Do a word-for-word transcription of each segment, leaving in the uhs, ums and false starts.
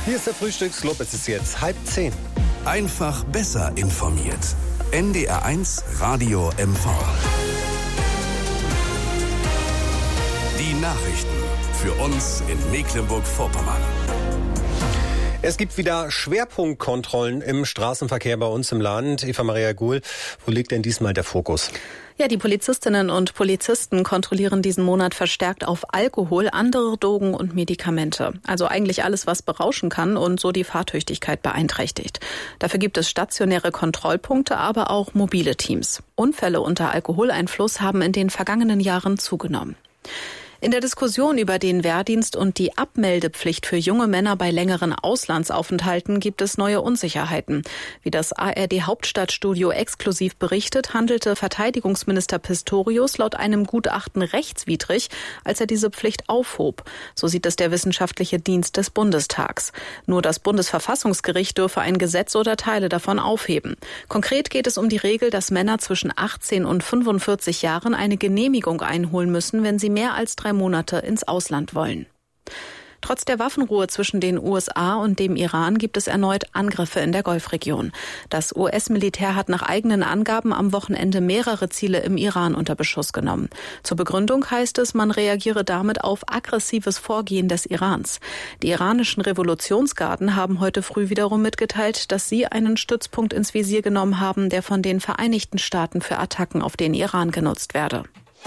Hier ist der Frühstücksclub, es ist jetzt halb zehn. Einfach besser informiert. N D R eins Radio M V. Die Nachrichten für uns in Mecklenburg-Vorpommern. Es gibt wieder Schwerpunktkontrollen im Straßenverkehr bei uns im Land. Eva Maria Guhl, wo liegt denn diesmal der Fokus? Ja, die Polizistinnen und Polizisten kontrollieren diesen Monat verstärkt auf Alkohol, andere Drogen und Medikamente. Also eigentlich alles, was berauschen kann und so die Fahrtüchtigkeit beeinträchtigt. Dafür gibt es stationäre Kontrollpunkte, aber auch mobile Teams. Unfälle unter Alkoholeinfluss haben in den vergangenen Jahren zugenommen. In der Diskussion über den Wehrdienst und die Abmeldepflicht für junge Männer bei längeren Auslandsaufenthalten gibt es neue Unsicherheiten. Wie das A R D-Hauptstadtstudio exklusiv berichtet, handelte Verteidigungsminister Pistorius laut einem Gutachten rechtswidrig, als er diese Pflicht aufhob. So sieht es der wissenschaftliche Dienst des Bundestags. Nur das Bundesverfassungsgericht dürfe ein Gesetz oder Teile davon aufheben. Konkret geht es um die Regel, dass Männer zwischen achtzehn und fünfundvierzig Jahren eine Genehmigung einholen müssen, wenn sie mehr als drei Monate ins Ausland wollen. Trotz der Waffenruhe zwischen den U S A und dem Iran gibt es erneut Angriffe in der Golfregion. Das U S-Militär hat nach eigenen Angaben am Wochenende mehrere Ziele im Iran unter Beschuss genommen. Zur Begründung heißt es, man reagiere damit auf aggressives Vorgehen des Irans. Die iranischen Revolutionsgarden haben heute früh wiederum mitgeteilt, dass sie einen Stützpunkt ins Visier genommen haben, der von den Vereinigten Staaten für Attacken auf den Iran genutzt werde.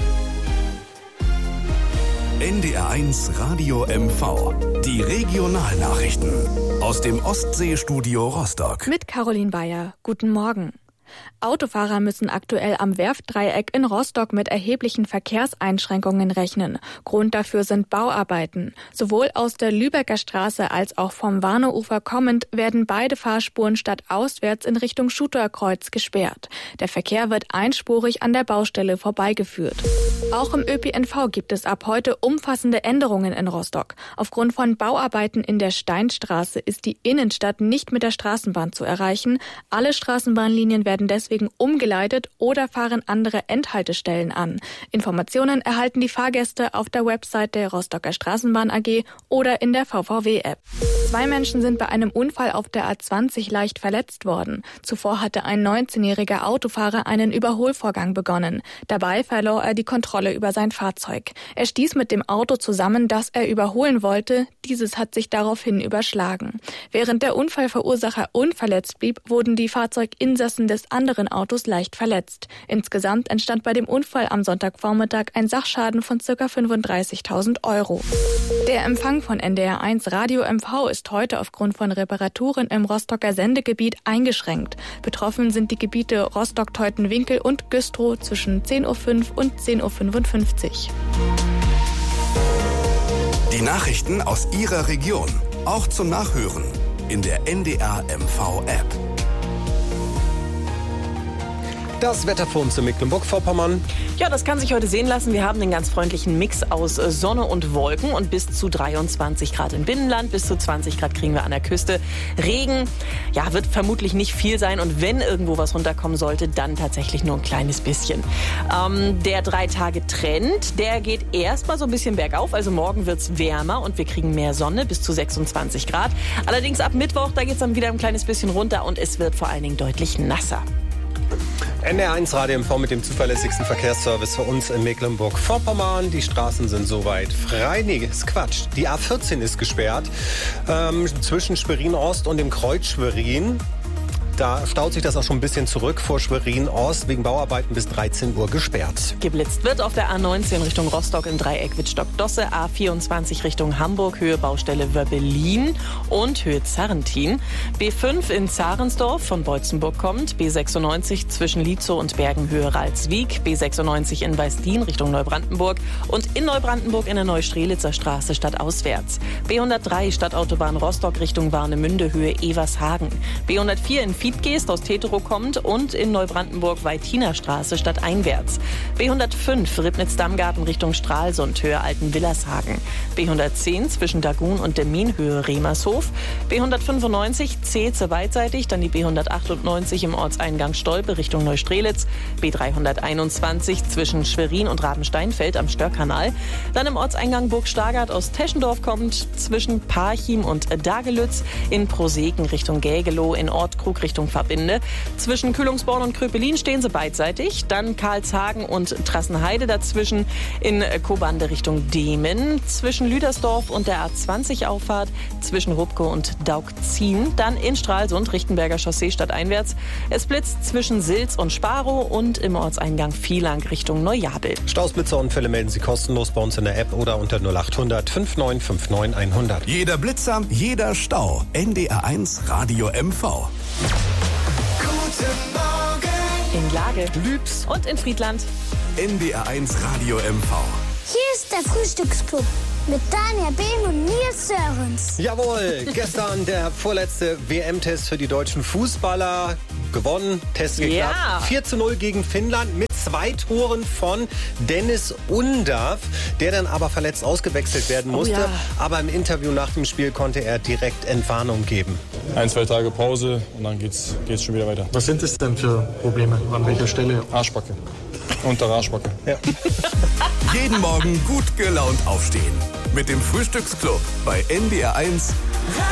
N D R eins Radio M V. Die Regionalnachrichten aus dem Ostseestudio Rostock. Mit Caroline Bayer. Guten Morgen. Autofahrer müssen aktuell am Werftdreieck in Rostock mit erheblichen Verkehrseinschränkungen rechnen. Grund dafür sind Bauarbeiten. Sowohl aus der Lübecker Straße als auch vom Warneufer kommend werden beide Fahrspuren stadtauswärts in Richtung Schuterkreuz gesperrt. Der Verkehr wird einspurig an der Baustelle vorbeigeführt. Auch im Ö P N V gibt es ab heute umfassende Änderungen in Rostock. Aufgrund von Bauarbeiten in der Steinstraße ist die Innenstadt nicht mit der Straßenbahn zu erreichen. Alle Straßenbahnlinien werden deswegen umgeleitet oder fahren andere Endhaltestellen an. Informationen erhalten die Fahrgäste auf der Website der Rostocker Straßenbahn A G oder in der V V W-App. Zwei Menschen sind bei einem Unfall auf der A zwanzig leicht verletzt worden. Zuvor hatte ein neunzehnjähriger Autofahrer einen Überholvorgang begonnen. Dabei verlor er die Kontrolle über sein Fahrzeug. Er stieß mit dem Auto zusammen, das er überholen wollte. Dieses hat sich daraufhin überschlagen. Während der Unfallverursacher unverletzt blieb, wurden die Fahrzeuginsassen des anderen Autos leicht verletzt. Insgesamt entstand bei dem Unfall am Sonntagvormittag ein Sachschaden von ca. fünfunddreißigtausend Euro. Der Empfang von N D R eins Radio M V ist heute aufgrund von Reparaturen im Rostocker Sendegebiet eingeschränkt. Betroffen sind die Gebiete Rostock-Teutenwinkel und Güstrow zwischen zehn Uhr fünf und zehn Uhr fünfundfünfzig. Die Nachrichten aus Ihrer Region, auch zum Nachhören in der N D R M V-App. Das Wetter für uns in Mecklenburg-Vorpommern. Ja, das kann sich heute sehen lassen. Wir haben den ganz freundlichen Mix aus Sonne und Wolken und bis zu dreiundzwanzig Grad im Binnenland, bis zu zwanzig Grad kriegen wir an der Küste. Regen, ja, wird vermutlich nicht viel sein und wenn irgendwo was runterkommen sollte, dann tatsächlich nur ein kleines bisschen. Ähm, der Drei-Tage-Trend, der geht erstmal so ein bisschen bergauf, also morgen wird's wärmer und wir kriegen mehr Sonne, bis zu sechsundzwanzig Grad. Allerdings ab Mittwoch, da geht's dann wieder ein kleines bisschen runter und es wird vor allen Dingen deutlich nasser. N D R eins Radio M V mit dem zuverlässigsten Verkehrsservice für uns in Mecklenburg-Vorpommern. Die Straßen sind soweit frei. Nee, ist Quatsch. Die A vierzehn ist gesperrt ähm, zwischen Schwerin-Ost und dem Kreuz Schwerin. Da staut sich das auch schon ein bisschen zurück vor Schwerin-Ost, wegen Bauarbeiten bis dreizehn Uhr gesperrt. Geblitzt wird auf der A neunzehn Richtung Rostock im Dreieck Wittstock-Dosse, A vierundzwanzig Richtung Hamburg, Höhe Baustelle Wörbelin und Höhe Zarrentin. B fünf in Zarensdorf von Beutzenburg kommt, B sechsundneunzig zwischen Lietzow und Bergen, Höhe Ralswiek, B sechsundneunzig in Weißdien Richtung Neubrandenburg und in Neubrandenburg in der Neustrelitzer Straße stadtauswärts. B hundertdrei Stadtautobahn Rostock Richtung Warnemünde, Höhe Evershagen. B hundertvier in Dietgeest aus Teterow kommt und in Neubrandenburg Weitinerstraße stadteinwärts. B hundertfünf Ribnitz-Dammgarten Richtung Stralsund, Höhe Alten-Willershagen. B hundertzehn zwischen Dagun und Demmin, Höhe Remershof. B hundertfünfundneunzig Zeetze beidseitig, dann die B hundertachtundneunzig im Ortseingang Stolpe Richtung Neustrelitz. B dreihunderteinundzwanzig zwischen Schwerin und Rabensteinfeld am Störkanal. Dann im Ortseingang Burg Stargard aus Teschendorf kommt zwischen Parchim und Dagelütz. In Proseken Richtung Gägelow, in Ortkrug Richtung Verbinde. Zwischen Kühlungsborn und Kröpelin stehen sie beidseitig. Dann Karlshagen und Trassenheide dazwischen. In Kobande Richtung Demen. Zwischen Lüdersdorf und der A zwanzig Auffahrt. Zwischen Rupke und Daugzien. Dann in Stralsund, Richtenberger Chaussee stadteinwärts. Es blitzt zwischen Silz und Sparow und im Ortseingang Vielang Richtung Neujabel. Staus, Blitzer und Fälle melden Sie kostenlos bei uns in der App oder unter null achthundert fünfundneunzig neunundfünfzig hundert. Jeder Blitzer, jeder Stau. N D R eins Radio M V. Guten Morgen. In Lage, Lübs und in Friedland. N D R eins Radio M V. Hier ist der Frühstücksclub mit Daniel Behm und Nils Sörens. Jawohl, gestern der vorletzte W M-Test für die deutschen Fußballer. Gewonnen, Test geklappt. Ja. vier zu null gegen Finnland mit zwei Toren von Dennis Undav, der dann aber verletzt ausgewechselt werden musste. Oh ja. Aber im Interview nach dem Spiel konnte er direkt Entwarnung geben. Ein, zwei Tage Pause und dann geht's, geht's schon wieder weiter. Was sind es denn für Probleme? An welcher Stelle? Arschbacke. Unter Arschbacke. Ja. Jeden Morgen gut gelaunt aufstehen. Mit dem Frühstücksclub bei N D R eins.